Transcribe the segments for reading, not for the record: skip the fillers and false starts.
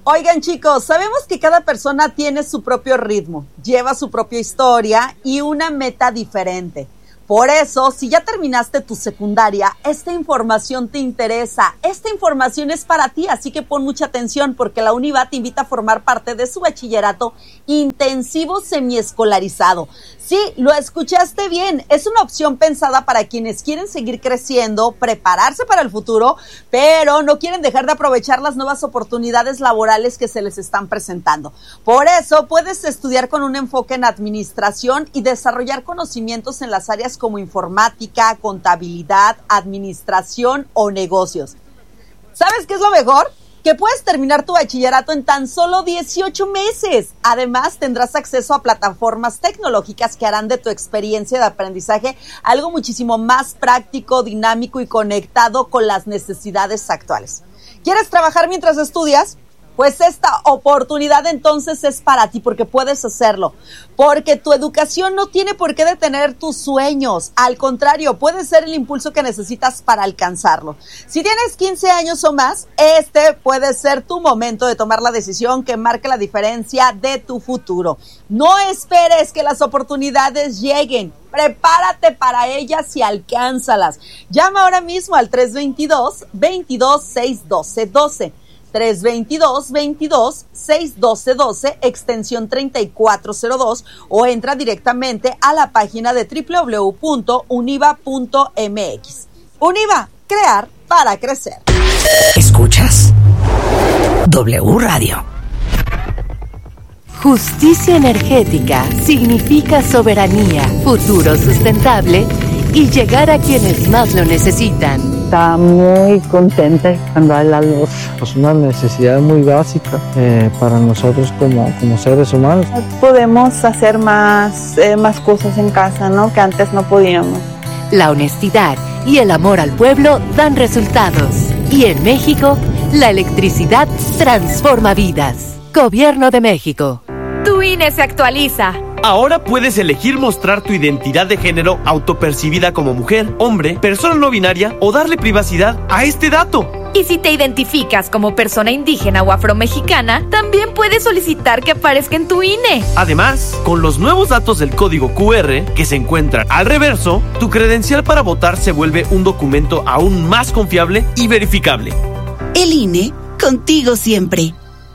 Oigan, chicos, sabemos que cada persona tiene su propio ritmo, lleva su propia historia y una meta diferente. Por eso, si ya terminaste tu secundaria, esta información te interesa. Esta información es para ti, así que pon mucha atención porque la UNIVA te invita a formar parte de su bachillerato intensivo semiescolarizado. Sí, lo escuchaste bien. Es una opción pensada para quienes quieren seguir creciendo, prepararse para el futuro, pero no quieren dejar de aprovechar las nuevas oportunidades laborales que se les están presentando. Por eso, puedes estudiar con un enfoque en administración y desarrollar conocimientos en las áreas como informática, contabilidad, administración o negocios. ¿Sabes qué es lo mejor? Que puedes terminar tu bachillerato en tan solo 18 meses. Además, tendrás acceso a plataformas tecnológicas que harán de tu experiencia de aprendizaje algo muchísimo más práctico, dinámico y conectado con las necesidades actuales. ¿Quieres trabajar mientras estudias? Pues esta oportunidad entonces es para ti porque puedes hacerlo, porque tu educación no tiene por qué detener tus sueños, al contrario, puede ser el impulso que necesitas para alcanzarlo. Si tienes 15 años o más, este puede ser tu momento de tomar la decisión que marque la diferencia de tu futuro. No esperes que las oportunidades lleguen. Prepárate para ellas y alcánzalas. Llama ahora mismo al 322-22-612-12. 322-22-612-12, extensión 3402, o entra directamente a la página de www.univa.mx. UNIVA, crear para crecer. ¿Escuchas? W Radio. Justicia energética significa soberanía, futuro sustentable y llegar a quienes más lo necesitan. Está muy contenta cuando hay la luz. Es una necesidad muy básica para nosotros como seres humanos. Podemos hacer más cosas en casa, ¿no? Que antes no podíamos. La honestidad y el amor al pueblo dan resultados. Y en México, la electricidad transforma vidas. Gobierno de México. Tu INE se actualiza. Ahora puedes elegir mostrar tu identidad de género autopercibida como mujer, hombre, persona no binaria o darle privacidad a este dato. Y si te identificas como persona indígena o afromexicana, también puedes solicitar que aparezca en tu INE. Además, con los nuevos datos del código QR que se encuentran al reverso, tu credencial para votar se vuelve un documento aún más confiable y verificable. El INE, contigo siempre.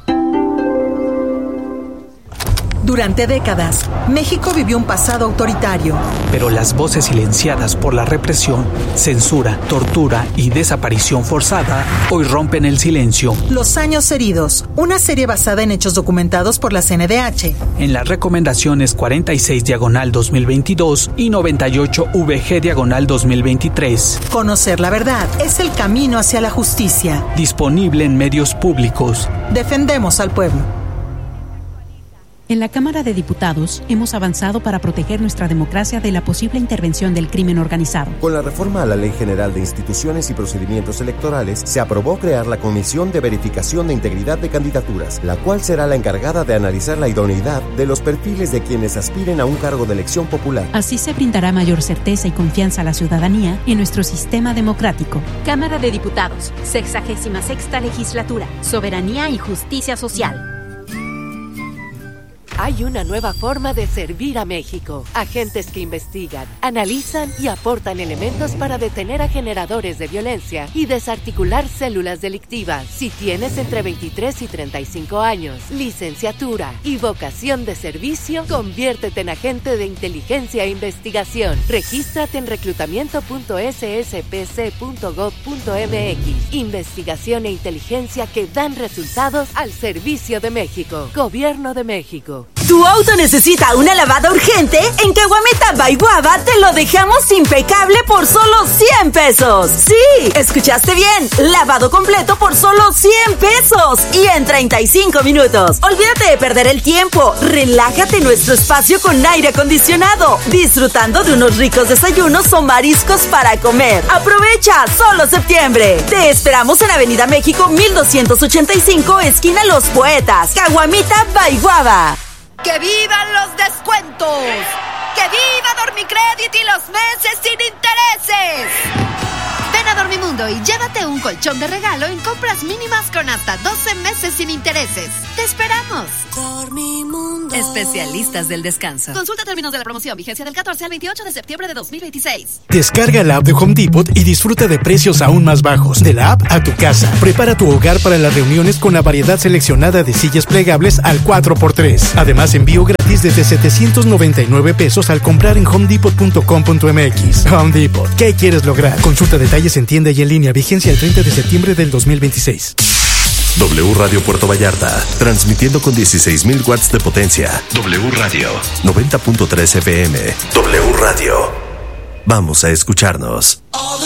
Durante décadas, México vivió un pasado autoritario. Pero las voces silenciadas por la represión, censura, tortura y desaparición forzada hoy rompen el silencio. Los años heridos, una serie basada en hechos documentados por la CNDH. En las recomendaciones 46/2022 y 98/VG/2023. Conocer la verdad es el camino hacia la justicia. Disponible en medios públicos. Defendemos al pueblo. En la Cámara de Diputados hemos avanzado para proteger nuestra democracia de la posible intervención del crimen organizado. Con la reforma a la Ley General de Instituciones y Procedimientos Electorales, se aprobó crear la Comisión de Verificación de Integridad de Candidaturas, la cual será la encargada de analizar la idoneidad de los perfiles de quienes aspiren a un cargo de elección popular. Así se brindará mayor certeza y confianza a la ciudadanía en nuestro sistema democrático. Cámara de Diputados, 66ª Legislatura, Soberanía y Justicia Social. Hay una nueva forma de servir a México. Agentes que investigan, analizan y aportan elementos para detener a generadores de violencia y desarticular células delictivas. Si tienes entre 23 y 35 años, licenciatura y vocación de servicio, conviértete en agente de inteligencia e investigación. Regístrate en reclutamiento.sspc.gov.mx. Investigación e inteligencia que dan resultados al servicio de México. Gobierno de México. ¿Tu auto necesita una lavada urgente? En Caguamita by Guava te lo dejamos impecable por solo 100 pesos. Sí, escuchaste bien. Lavado completo por solo 100 pesos y en 35 minutos. Olvídate de perder el tiempo. Relájate en nuestro espacio con aire acondicionado, disfrutando de unos ricos desayunos o mariscos para comer. Aprovecha, solo septiembre. Te esperamos en Avenida México 1285, esquina Los Poetas, Caguamita by Guava. ¡Que vivan los descuentos! ¡Que viva Dormicrédit y los meses sin intereses! Ven a Dormimundo Mundo y llévate un colchón de regalo en compras mínimas con hasta 12 meses sin intereses. ¡Te esperamos! Dormimundo. Especialistas del descanso. Consulta términos de la promoción. Vigencia del 14 al 28 de septiembre de 2026. Descarga la app de Home Depot y disfruta de precios aún más bajos. De la app a tu casa. Prepara tu hogar para las reuniones con la variedad seleccionada de sillas plegables al 4x3. Además, envío gratis desde 799 pesos al comprar en homedepot.com.mx. Home Depot. ¿Qué quieres lograr? Consulta detalles en tienda y en línea. Vigencia el 30 de septiembre del 2026. W Radio Puerto Vallarta, transmitiendo con 16,000 watts de potencia. W Radio, 90.3 FM. W Radio. Vamos a escucharnos.